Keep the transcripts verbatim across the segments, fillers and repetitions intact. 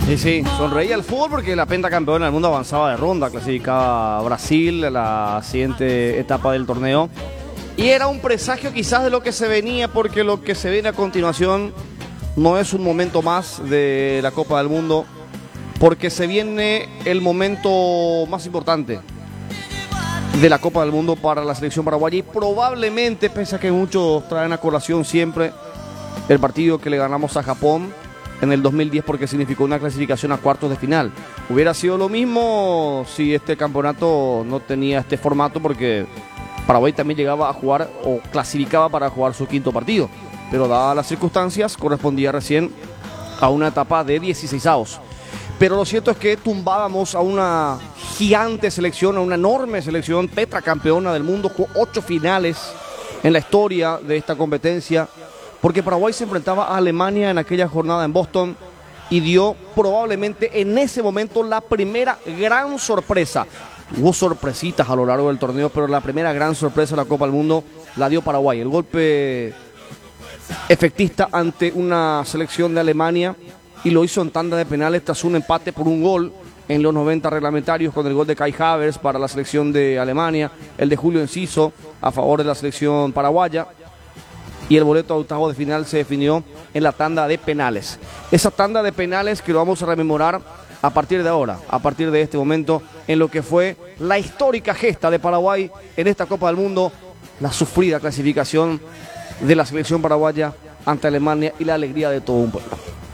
Sí, sí, sonreía el fútbol porque la pentacampeona del mundo avanzaba de ronda, clasificaba a Brasil a la siguiente etapa del torneo. Y era un presagio quizás de lo que se venía, porque lo que se viene a continuación no es un momento más de la Copa del Mundo, porque se viene el momento más importante de la Copa del Mundo para la selección paraguaya. Y probablemente, pese a que muchos traen a colación siempre el partido que le ganamos a Japón en el dos mil diez, porque significó una clasificación a cuartos de final. Hubiera sido lo mismo si este campeonato no tenía este formato, porque Paraguay también llegaba a jugar o clasificaba para jugar su quinto partido, pero dadas las circunstancias correspondía recién a una etapa de dieciseisavos. Pero lo cierto es que tumbábamos a una gigante selección, a una enorme selección tetracampeona del mundo, con ocho finales en la historia de esta competencia, porque Paraguay se enfrentaba a Alemania en aquella jornada en Boston y dio probablemente en ese momento la primera gran sorpresa. Hubo sorpresitas a lo largo del torneo, pero la primera gran sorpresa de la Copa del Mundo la dio Paraguay. El golpe efectista ante una selección de Alemania, y lo hizo en tanda de penales tras un empate por un gol en los noventa reglamentarios, con el gol de Kai Havertz para la selección de Alemania, el de Julio Enciso a favor de la selección paraguaya, y el boleto a octavos de final se definió en la tanda de penales. Esa tanda de penales que lo vamos a rememorar a partir de ahora, a partir de este momento, en lo que fue la histórica gesta de Paraguay en esta Copa del Mundo, la sufrida clasificación de la selección paraguaya ante Alemania y la alegría de todo un pueblo.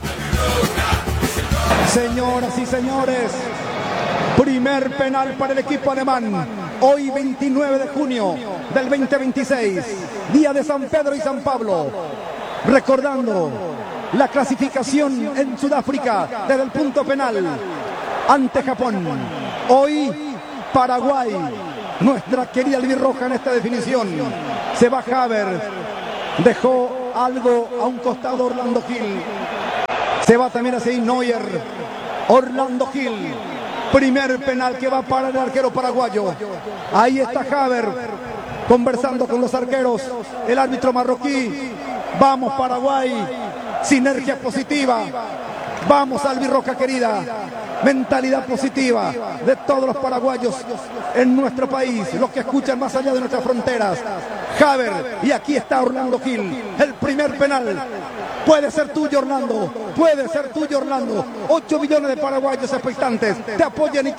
Señoras y señores, primer penal para el equipo alemán. Hoy veintinueve de junio del veinte veintiséis, día de San Pedro y San Pablo. Recordando la clasificación en Sudáfrica desde el punto penal ante Japón. Hoy Paraguay, nuestra querida albirroja en esta definición. Se va Havertz, dejó algo a un costado Orlando Gil. Se va también así Neuer, Orlando Gil. Primer penal que va para el arquero paraguayo. Ahí está Havertz conversando con los arqueros, el árbitro marroquí. Vamos Paraguay, sinergia positiva. Vamos albirroja querida, mentalidad positiva de todos los paraguayos en nuestro país, los que escuchan más allá de nuestras fronteras. Havertz, y aquí está Orlando Gil, el primer penal. Puede ser tuyo, Orlando, puede ser tuyo, Orlando. ocho millones de paraguayos expectantes te apoyan y te